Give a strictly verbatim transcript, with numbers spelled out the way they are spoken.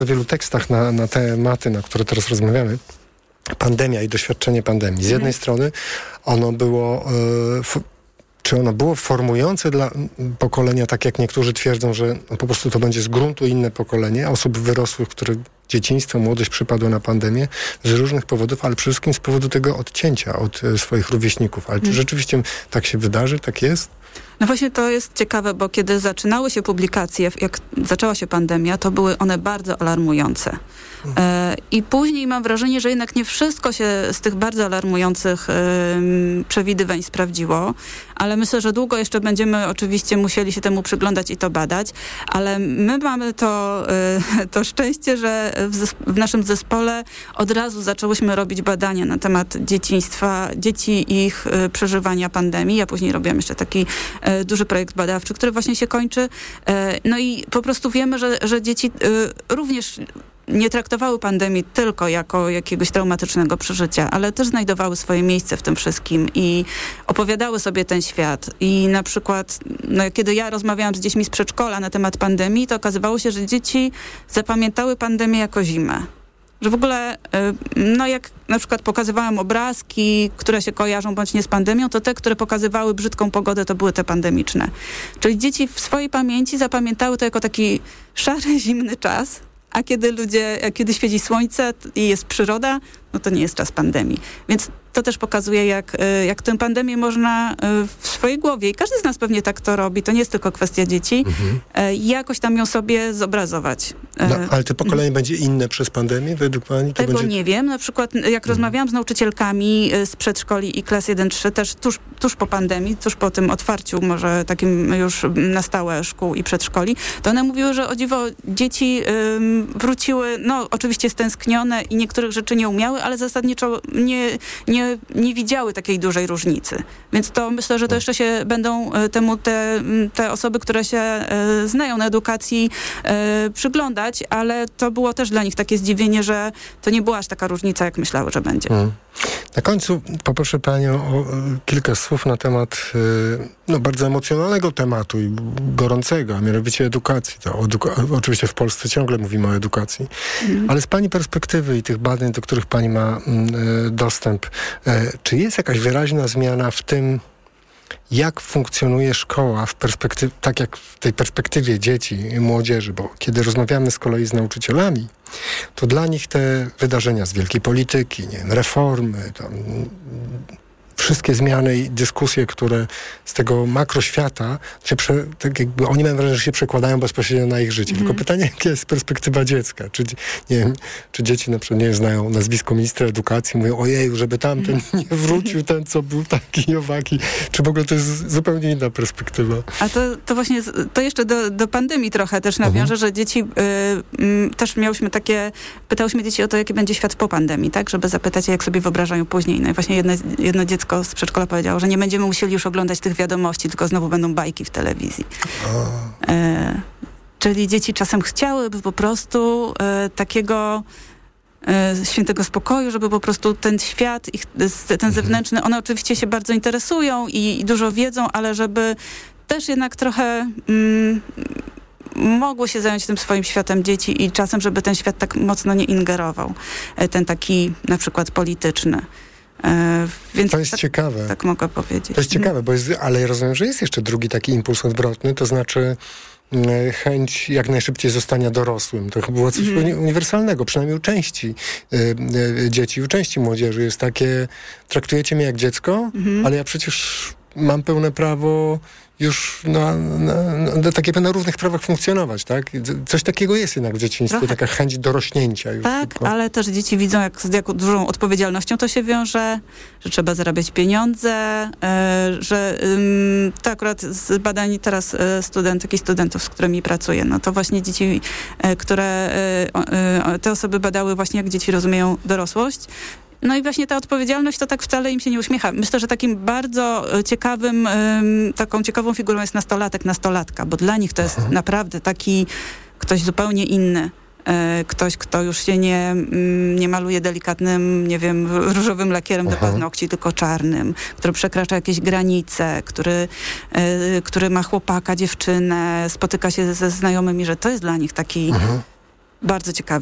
w wielu tekstach na, na tematy, na które teraz rozmawiamy, pandemia i doświadczenie pandemii. Z jednej mhm. strony ono było... E, f- Czy ono było formujące dla pokolenia, tak jak niektórzy twierdzą, że po prostu to będzie z gruntu inne pokolenie osób wyrosłych, które dzieciństwo, młodość przypadło na pandemię z różnych powodów, ale przede wszystkim z powodu tego odcięcia od swoich rówieśników. Ale czy hmm. rzeczywiście tak się wydarzy? Tak jest? No właśnie to jest ciekawe, bo kiedy zaczynały się publikacje, jak zaczęła się pandemia, to były one bardzo alarmujące. E, I później mam wrażenie, że jednak nie wszystko się z tych bardzo alarmujących e, przewidywań sprawdziło, ale myślę, że długo jeszcze będziemy oczywiście musieli się temu przyglądać i to badać, ale my mamy to, e, to szczęście, że w, zesp- w naszym zespole od razu zaczęłyśmy robić badania na temat dzieciństwa, dzieci i ich e, przeżywania pandemii. Ja później robiłam jeszcze taki e, duży projekt badawczy, który właśnie się kończy. E, no i po prostu wiemy, że, że dzieci e, również nie traktowały pandemii tylko jako jakiegoś traumatycznego przeżycia, ale też znajdowały swoje miejsce w tym wszystkim i opowiadały sobie ten świat. I na przykład, no, kiedy ja rozmawiałam z dziećmi z przedszkola na temat pandemii, to okazywało się, że dzieci zapamiętały pandemię jako zimę. Że w ogóle, no jak na przykład pokazywałam obrazki, które się kojarzą bądź nie z pandemią, to te, które pokazywały brzydką pogodę, to były te pandemiczne. Czyli dzieci w swojej pamięci zapamiętały to jako taki szary, zimny czas, a kiedy ludzie, kiedy świeci słońce i jest przyroda, no to nie jest czas pandemii. Więc to też pokazuje, jak, jak tę pandemię można w swojej głowie, i każdy z nas pewnie tak to robi, to nie jest tylko kwestia dzieci, mhm. jakoś tam ją sobie zobrazować. No, ale to pokolenie mhm. będzie inne przez pandemię według pani? To Tego będzie... nie wiem. Na przykład jak mhm. rozmawiałam z nauczycielkami z przedszkoli i klas jeden trzy, też tuż, tuż po pandemii, tuż po tym otwarciu może takim już na stałe szkół i przedszkoli, to one mówiły, że o dziwo dzieci ym, wróciły, no oczywiście stęsknione i niektórych rzeczy nie umiały, ale zasadniczo nie, nie, nie widziały takiej dużej różnicy. Więc to myślę, że to jeszcze się będą temu te, te osoby, które się e, znają na edukacji e, przyglądać, ale to było też dla nich takie zdziwienie, że to nie była aż taka różnica, jak myślały, że będzie. Hmm. Na końcu poproszę panią o kilka słów na temat no, bardzo emocjonalnego tematu i gorącego, a mianowicie edukacji. To eduka- oczywiście w Polsce ciągle mówimy o edukacji, mm. ale z pani perspektywy i tych badań, do których pani ma y, dostęp, y, czy jest jakaś wyraźna zmiana w tym, jak funkcjonuje szkoła w perspektywie, tak jak w tej perspektywie dzieci i młodzieży, bo kiedy rozmawiamy z kolei z nauczycielami, to dla nich te wydarzenia z wielkiej polityki, nie wiem, reformy, tam, wszystkie zmiany i dyskusje, które z tego makroświata, się prze, tak jakby oni mają wrażenie, że się przekładają bezpośrednio na ich życie. Mm. Tylko pytanie, jaka jest perspektywa dziecka? Czy, nie wiem, czy dzieci na przykład nie znają nazwisko ministra edukacji, mówią, ojeju, żeby tamten nie wrócił, ten, co był taki i owaki. Czy w ogóle to jest zupełnie inna perspektywa? A to, to właśnie, to jeszcze do, do pandemii trochę też nawiążę, mhm. że dzieci, y, y, też miałyśmy takie, pytałyśmy dzieci o to, jaki będzie świat po pandemii, tak? Żeby zapytać je, jak sobie wyobrażają później. No i właśnie jedno, jedno dziecko z przedszkola powiedziało, że nie będziemy musieli już oglądać tych wiadomości, tylko znowu będą bajki w telewizji. E, czyli dzieci czasem chciałyby po prostu e, takiego e, świętego spokoju, żeby po prostu ten świat, ich, ten zewnętrzny, one oczywiście się bardzo interesują i, i dużo wiedzą, ale żeby też jednak trochę mm, mogły się zająć tym swoim światem dzieci i czasem, żeby ten świat tak mocno nie ingerował. E, ten taki na przykład polityczny. E, więc to jest tak, ciekawe. Tak mogę powiedzieć. To jest ciekawe, bo jest, ale ja rozumiem, że jest jeszcze drugi taki impuls odwrotny, to znaczy e, chęć jak najszybciej zostania dorosłym. To chyba było coś mm. uniwersalnego, przynajmniej u części e, e, dzieci, u części młodzieży jest takie, traktujecie mnie jak dziecko, mm. ale ja przecież mam pełne prawo już na, na, na, takie na równych prawach funkcjonować, tak? Coś takiego jest jednak w dzieciństwie, trochę. Taka chęć dorośnięcia. Już tak, tylko. Ale też dzieci widzą, jak z jaką dużą odpowiedzialnością to się wiąże, że trzeba zarabiać pieniądze, e, że ym, to akurat z badań teraz e, studentek i studentów, z którymi pracuję, no to właśnie dzieci, e, które e, e, te osoby badały właśnie, jak dzieci rozumieją dorosłość. No i właśnie ta odpowiedzialność to tak wcale im się nie uśmiecha. Myślę, że takim bardzo ciekawym, taką ciekawą figurą jest nastolatek, nastolatka, bo dla nich to jest Aha. naprawdę taki ktoś zupełnie inny. Ktoś, kto już się nie, nie maluje delikatnym, nie wiem, różowym lakierem Aha. do paznokci, tylko czarnym, który przekracza jakieś granice, który, który ma chłopaka, dziewczynę, spotyka się ze znajomymi, że to jest dla nich taki... Aha. bardzo ciekawie.